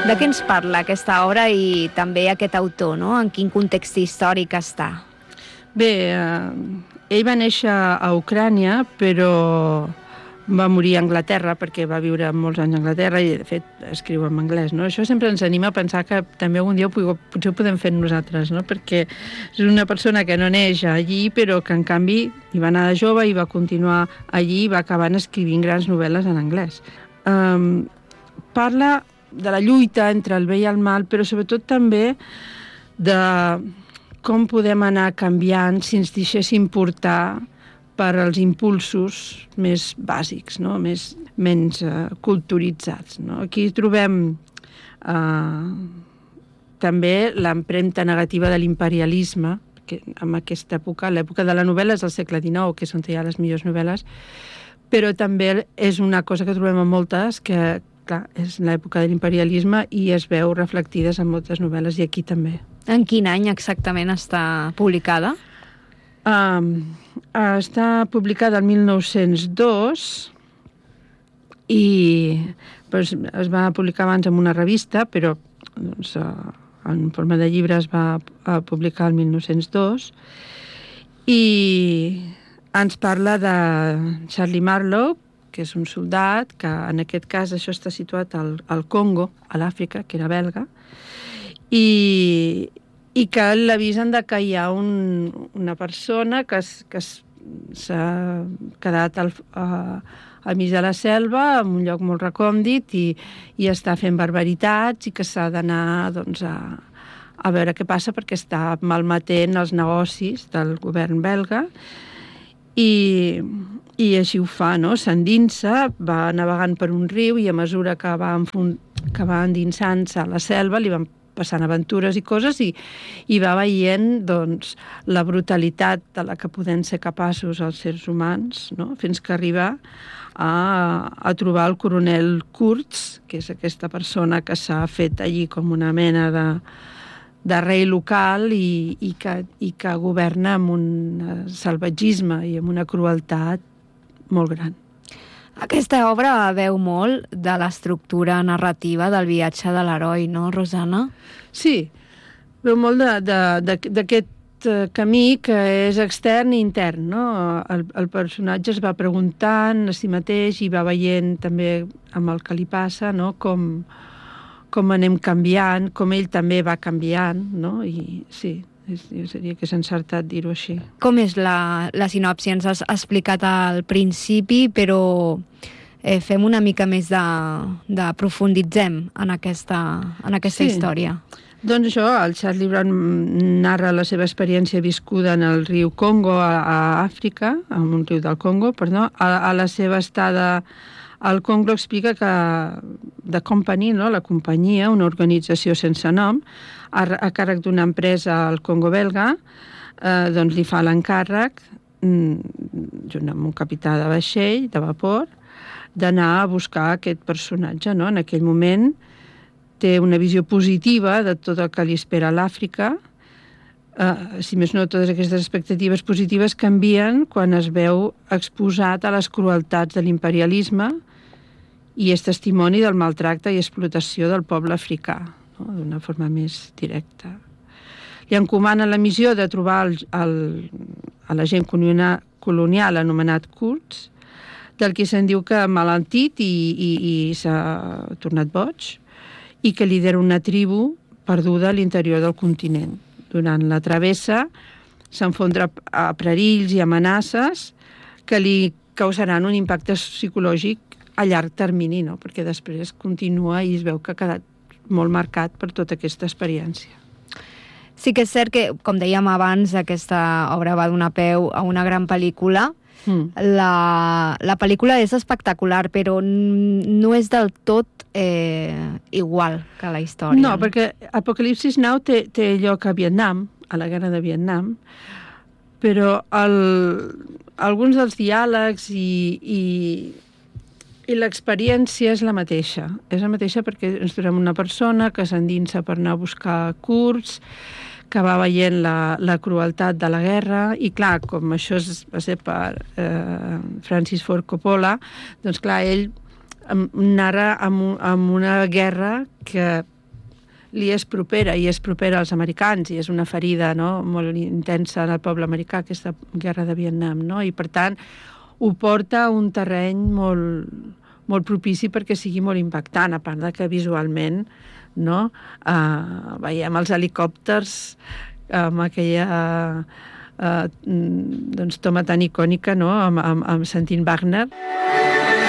De què ens parla aquesta obra i també aquest autor, no? En quin context històric està? Bé, ell va néixer a Ucrània, però va morir a Anglaterra perquè va viure molts anys a Anglaterra i, de fet, escriu en anglès, no? Això sempre ens anima a pensar que també algun dia potser ho podem fer nosaltres, no? Perquè és una persona que no neix allí, però que, en canvi, hi va anar de jove i va continuar allí i va acabar escrivint grans novel·les en anglès. Parla de la lluita entre el bé i el mal, però sobretot també de com podem anar canviant si ens deixéssim portar per als impulsos més bàsics, no? Menys culturitzats, no? Aquí trobem també l'empremta negativa de l'imperialisme, que en aquesta època, l'època de la novel·la és el segle XIX, que és on hi ha les millors novel·les, però també és una cosa que trobem en moltes, que clar, és l'època de l'imperialisme i es veu reflectides en moltes novel·les, i aquí també. En quin any exactament està publicada? Està publicada el 1902 i es va publicar abans en una revista, però en forma de llibre es va publicar el 1902 i ens parla de Charlie Marlowe, que és un soldat, que en aquest cas això està situat al Congo, a l'Àfrica, que era belga, i que l'avisen de que hi ha una persona que s'ha quedat al mig de la selva, en un lloc molt recòndit, i està fent barbaritats i que s'ha d'anar a veure què passa perquè està malmetent els negocis del govern belga. I així ho fa, no? S'endinsa, va navegant per un riu i a mesura que va endinsant-se a la selva li van passant aventures i coses i va veient la brutalitat de la que poden ser capaços els sérs humans, no? Fins que arriba a trobar el coronel Kurtz, que és aquesta persona que s'ha fet allí com una mena de rei local i que governa amb un salvatgisme i amb una crueltat molt gran. Aquesta obra veu molt de l'estructura narrativa del viatge de l'heroi, no, Rosana? Sí, veu molt d'aquest camí que és extern i intern, no? El personatge es va preguntant a si mateix i va veient també amb el que li passa, no? Com anem canviant, com ell també va canviant, no? I sí, jo diria que és encertat dir-ho així. Com és la sinopsi? Ens has explicat al principi, però fem una mica més de profunditzem en aquesta història. Doncs això, el Charlie Brown narra la seva experiència viscuda en el riu Congo, a Àfrica, en un riu del Congo, perdó, a la seva estada al Congo. Explica que The Company, no? La companyia, una organització sense nom, a càrrec d'una empresa al Congo belga, doncs li fa l'encàrrec, junt amb un capità de vaixell, de vapor, d'anar a buscar aquest personatge, no? En aquell moment té una visió positiva de tot el que li espera a l'Àfrica. Si més no, totes aquestes expectatives positives canvien quan es veu exposat a les crueltats de l'imperialisme i és testimoni del maltracte i explotació del poble africà, no? D'una forma més directa. Li encomana la missió de trobar l'agent colonial anomenat Kurtz, del que se'n diu que ha malaltit i s'ha tornat boig, i que lidera una tribu perduda a l'interior del continent. Durant la travessa s'enfondra a perills i amenaces que li causaran un impacte psicològic a llarg termini, no? Perquè després continua i es veu que ha quedat molt marcat per tota aquesta experiència. Sí que és cert que, com dèiem abans, aquesta obra va donar peu a una gran pel·lícula. La pel·lícula és espectacular, però no és del tot igual que la història. No, perquè Apocalipsis Now té lloc a Vietnam, a la guerra de Vietnam, però alguns dels diàlegs i l'experiència és la mateixa. És la mateixa perquè ens trobem una persona que s'endinsa per anar a buscar Kurtz, que va veient la crueltat de la guerra, i clar, com això va ser per Francis Ford Coppola, doncs clar, ell narra amb una guerra que li és propera, i és propera als americans, i és una ferida, no?, molt intensa en el poble americà, aquesta guerra de Vietnam, no? I per tant ho porta a un terreny molt propici perquè sigui molt impactant, a part de que visualment, no, veiem els helicòpters amb aquella doncs, toma tan icònica, no?, amb sentint Wagner.